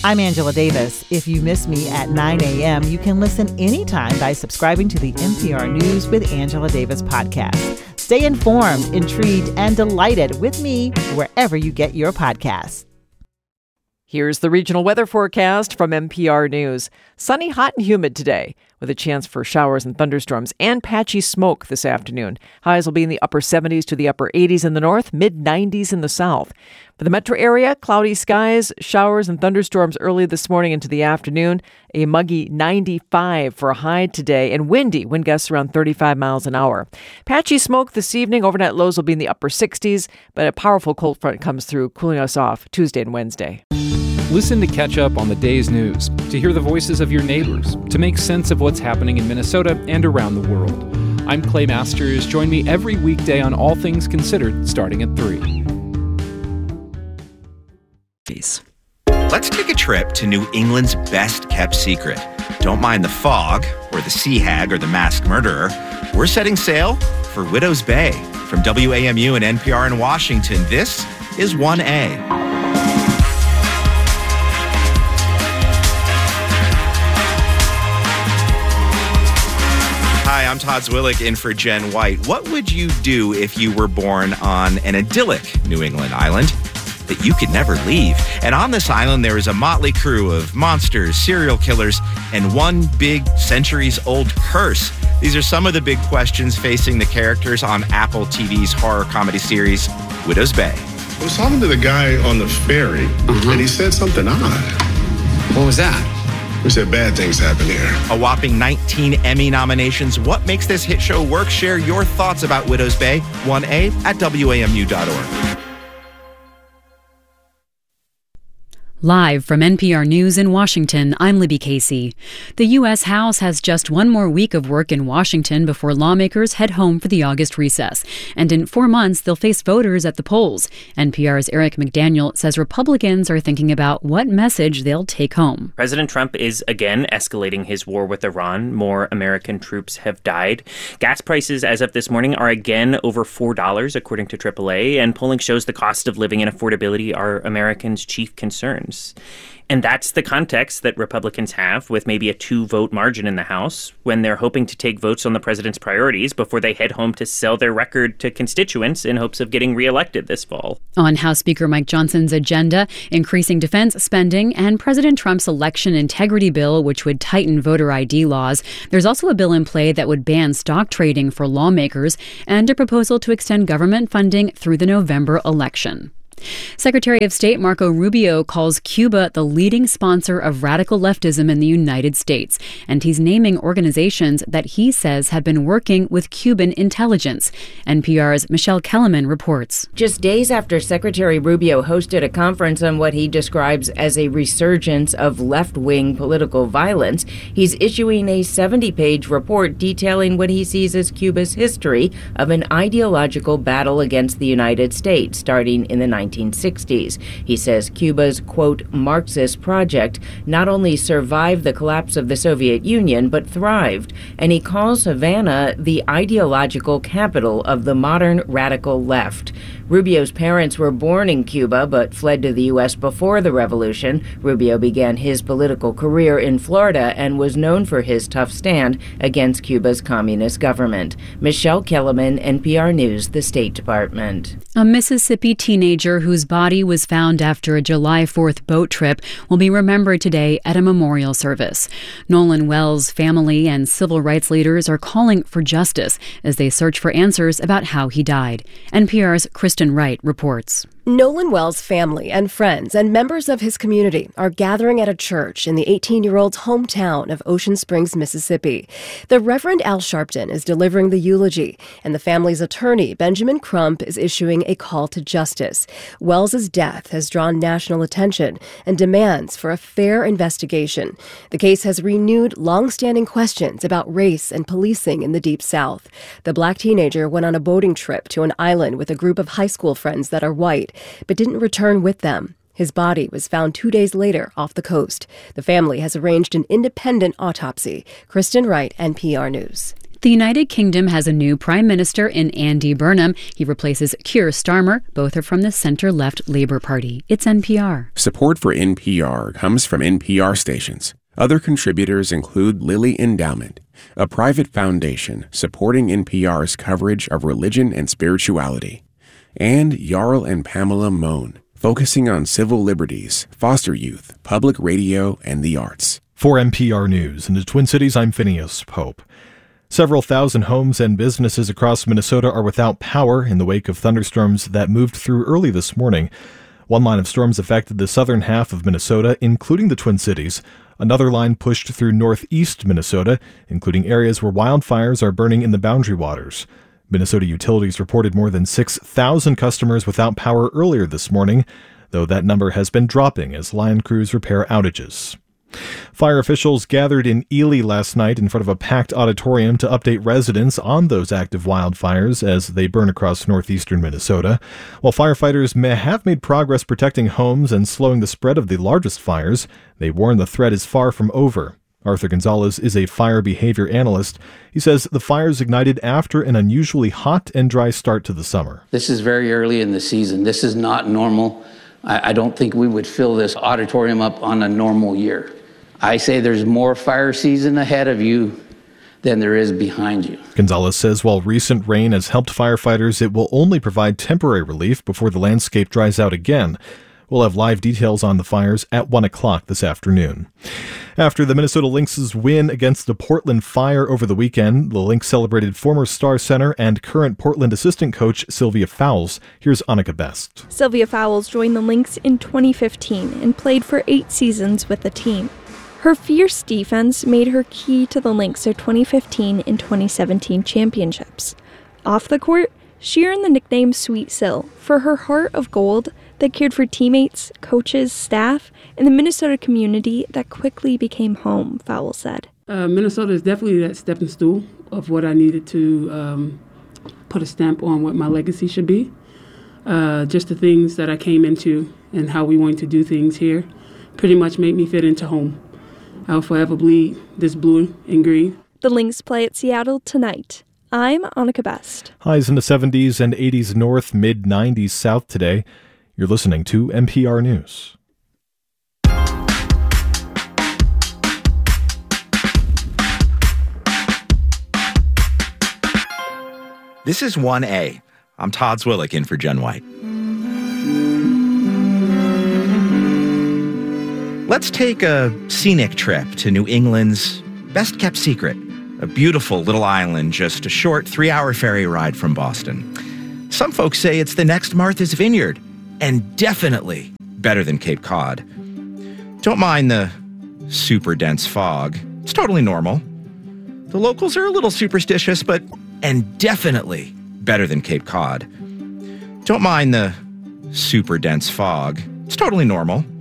I'm Angela Davis. If you miss me at 9 a.m., you can listen anytime by subscribing to the NPR News with Angela Davis podcast. Stay informed, intrigued, and delighted with me wherever you get your podcasts. Here's the regional weather forecast from NPR News. Sunny, hot, and humid today, with a chance for showers and thunderstorms and patchy smoke this afternoon. Highs will be in the upper 70s to the upper 80s in the north, mid-90s in the south. For the metro area, cloudy skies, showers and thunderstorms early this morning into the afternoon. A muggy 95 for a high today, and windy, wind gusts around 35 miles an hour. Patchy smoke this evening. Overnight lows will be in the upper 60s, but a powerful cold front comes through, cooling us off Tuesday and Wednesday. Listen to catch up on the day's news, to hear the voices of your neighbors, to make sense of what's happening in Minnesota and around the world. I'm Clay Masters. Join me every weekday on All Things Considered, starting at 3. Peace. Let's take a trip to New England's best-kept secret. Don't mind the fog, or the sea hag, or the masked murderer. We're setting sail for Widows Bay. From WAMU and NPR in Washington, this is 1A. Hi, I'm Todd Zwillick in for Jen White. What would you do if you were born on an idyllic New England island that you could never leave? And on this island, there is a motley crew of monsters, serial killers, and one big centuries-old curse. These are some of the big questions facing the characters on Apple TV's horror comedy series, Widows Bay. I was talking to the guy on the ferry, and he said something odd. What was that? He said bad things happen here. A whopping 19 Emmy nominations. What makes this hit show work? Share your thoughts about Widows Bay, 1A at WAMU.org. Live from NPR News in Washington, I'm Libby Casey. The U.S. House has just one more week of work in Washington before lawmakers head home for the August recess. And in 4 months, they'll face voters at the polls. NPR's Eric McDaniel says Republicans are thinking about what message they'll take home. President Trump is again escalating his war with Iran. More American troops have died. Gas prices as of this morning are again over $4, according to AAA. And polling shows the cost of living and affordability are Americans' chief concerns. And that's the context that Republicans have with maybe a 2-vote margin in the House when they're hoping to take votes on the president's priorities before they head home to sell their record to constituents in hopes of getting reelected this fall. On House Speaker Mike Johnson's agenda, increasing defense spending and President Trump's election integrity bill, which would tighten voter ID laws. There's also a bill in play that would ban stock trading for lawmakers and a proposal to extend government funding through the November election. Secretary of State Marco Rubio calls Cuba the leading sponsor of radical leftism in the United States, and he's naming organizations that he says have been working with Cuban intelligence. NPR's Michelle Kellerman reports. Just days after Secretary Rubio hosted a conference on what he describes as a resurgence of left-wing political violence, he's issuing a 70-page report detailing what he sees as Cuba's history of an ideological battle against the United States starting in the 1960s. He says Cuba's, quote, Marxist project not only survived the collapse of the Soviet Union, but thrived. And he calls Havana the ideological capital of the modern radical left. Rubio's parents were born in Cuba, but fled to the U.S. before the revolution. Rubio began his political career in Florida and was known for his tough stand against Cuba's communist government. Michelle Kellerman, NPR News, the State Department. A Mississippi teenager whose body was found after a July 4th boat trip will be remembered today at a memorial service. Nolan Wells' family and civil rights leaders are calling for justice as they search for answers about how he died. NPR's Kristen Wright reports. Nolan Wells' family and friends and members of his community are gathering at a church in the 18-year-old's hometown of Ocean Springs, Mississippi. The Reverend Al Sharpton is delivering the eulogy, and the family's attorney, Benjamin Crump, is issuing a call to justice. Wells' death has drawn national attention and demands for a fair investigation. The case has renewed long-standing questions about race and policing in the Deep South. The black teenager went on a boating trip to an island with a group of high school friends that are white, but didn't return with them. His body was found 2 days later off the coast. The family has arranged an independent autopsy. Kristen Wright, NPR News. The United Kingdom has a new Prime Minister in Andy Burnham. He replaces Keir Starmer. Both are from the center-left Labour Party. It's NPR. Support for NPR comes from NPR stations. Other contributors include Lilly Endowment, a private foundation supporting NPR's coverage of religion and spirituality, and Jarl and Pamela Mohn, focusing on civil liberties, foster youth, public radio, and the arts. For NPR News in the Twin Cities, I'm Phineas Pope. Several thousand homes and businesses across Minnesota are without power in the wake of thunderstorms that moved through early this morning. One line of storms affected the southern half of Minnesota, including the Twin Cities. Another line pushed through northeast Minnesota, including areas where wildfires are burning in the Boundary Waters. Minnesota Utilities reported more than 6,000 customers without power earlier this morning, though that number has been dropping as line crews repair outages. Fire officials gathered in Ely last night in front of a packed auditorium to update residents on those active wildfires as they burn across northeastern Minnesota. While firefighters may have made progress protecting homes and slowing the spread of the largest fires, they warn the threat is far from over. Arthur Gonzalez is a fire behavior analyst. He says the fires ignited after an unusually hot and dry start to the summer. This is very early in the season. This is not normal. I don't think we would fill this auditorium up on a normal year. I say there's more fire season ahead of you than there is behind you. Gonzalez says while recent rain has helped firefighters, it will only provide temporary relief before the landscape dries out again. We'll have live details on the fires at 1 o'clock this afternoon. After the Minnesota Lynx' win against the Portland Fire over the weekend, the Lynx celebrated former Star center and current Portland assistant coach Sylvia Fowles. Here's Annika Best. Sylvia Fowles joined the Lynx in 2015 and played for 8 seasons with the team. Her fierce defense made her key to the Lynx' 2015 and 2017 championships. Off the court, she earned the nickname Sweet Sill for her heart of gold that cared for teammates, coaches, staff, and the Minnesota community that quickly became home, Fowles said. Minnesota is definitely that stepping stool of what I needed to put a stamp on what my legacy should be. Just the things that I came into and how we want to do things here pretty much made me fit into home. I'll forever bleed this blue and green. The Lynx play at Seattle tonight. I'm Annika Best. Highs in the 70s and 80s north, mid-90s south today. You're listening to NPR News. This is 1A. I'm Todd Zwillich in for Jen White. Let's take a scenic trip to New England's best-kept secret, a beautiful little island just a short 3-hour ferry ride from Boston. Some folks say it's the next Martha's Vineyard, and definitely better than Cape Cod. Don't mind the super dense fog. It's totally normal. The locals are a little superstitious, and definitely better than Cape Cod. Don't mind the super dense fog. It's totally normal.